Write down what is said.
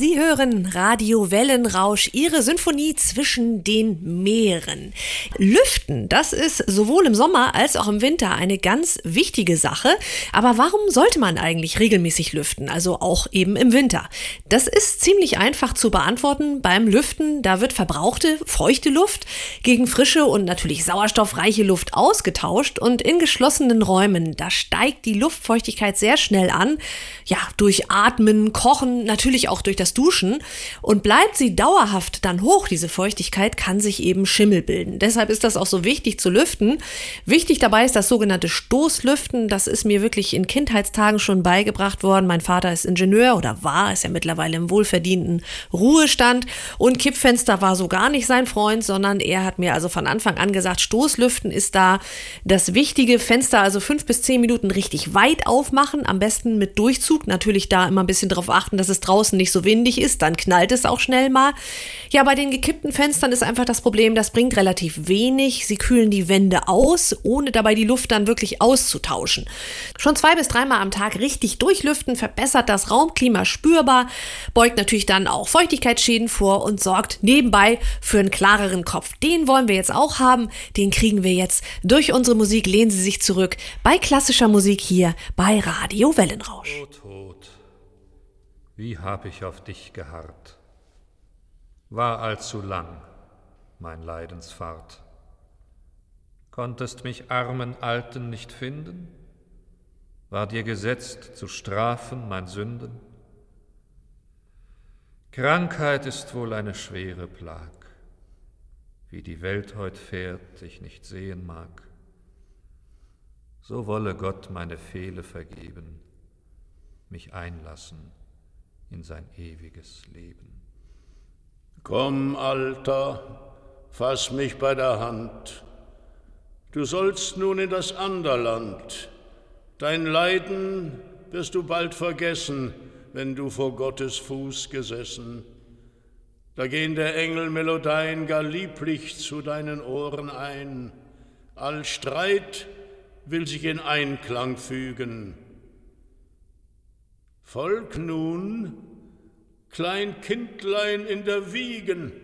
Sie hören Radio Wellenrausch, Ihre Symphonie zwischen den Meeren. Lüften, das ist sowohl im Sommer als auch im Winter eine ganz wichtige Sache. Aber warum sollte man eigentlich regelmäßig lüften, also auch eben im Winter? Das ist ziemlich einfach zu beantworten. Beim Lüften, da wird verbrauchte, feuchte Luft gegen frische und natürlich sauerstoffreiche Luft ausgetauscht. Und in geschlossenen Räumen, da steigt die Luftfeuchtigkeit sehr schnell an. Ja, durch Atmen, Kochen, natürlich auch durch das Duschen. Und bleibt sie dauerhaft dann hoch, diese Feuchtigkeit, kann sich eben Schimmel bilden. Deshalb ist das auch so wichtig zu lüften. Wichtig dabei ist das sogenannte Stoßlüften. Das ist mir wirklich in Kindheitstagen schon beigebracht worden. Mein Vater ist Ingenieur oder ist ja mittlerweile im wohlverdienten Ruhestand. Und Kippfenster war so gar nicht sein Freund, sondern er hat mir also von Anfang an gesagt, Stoßlüften ist da das wichtige. Fenster also 5 bis 10 Minuten richtig weit aufmachen, am besten mit Durchzug. Natürlich da immer ein bisschen drauf achten, dass es draußen nicht so windig ist, dann knallt es auch schnell mal. Ja, bei den gekippten Fenstern ist einfach das Problem, das bringt relativ wenig. Sie kühlen die Wände aus, ohne dabei die Luft dann wirklich auszutauschen. Schon 2 bis 3 Mal am Tag richtig durchlüften verbessert das Raumklima spürbar, beugt natürlich dann auch Feuchtigkeitsschäden vor und sorgt nebenbei für einen klareren Kopf. Den wollen wir jetzt auch haben, den kriegen wir jetzt durch unsere Musik. Lehnen Sie sich zurück bei klassischer Musik hier bei Radio Wellenrausch. O Tod, wie hab ich auf dich geharrt, war allzu lang mein Leidensfahrt. Konntest mich armen Alten nicht finden, war dir gesetzt zu strafen mein Sünden. Krankheit ist wohl eine schwere Plag, wie die Welt heut fährt, ich nicht sehen mag. So wolle Gott meine Fehle vergeben, mich einlassen in sein ewiges Leben. Komm, Alter, fass mich bei der Hand. Du sollst nun in das Anderland. Dein Leiden wirst du bald vergessen, wenn du vor Gottes Fuß gesessen. Da gehen der Engel Melodien gar lieblich zu deinen Ohren ein. All Streit will sich in Einklang fügen. Folg nun, klein Kindlein in der Wiegen,